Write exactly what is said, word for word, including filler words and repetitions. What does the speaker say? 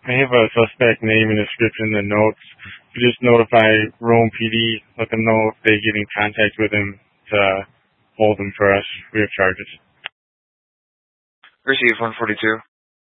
I have a suspect name and description in the notes. You just notify Rome P D, let them know if they get in contact with him to hold him for us. We have charges. Receive one forty-two.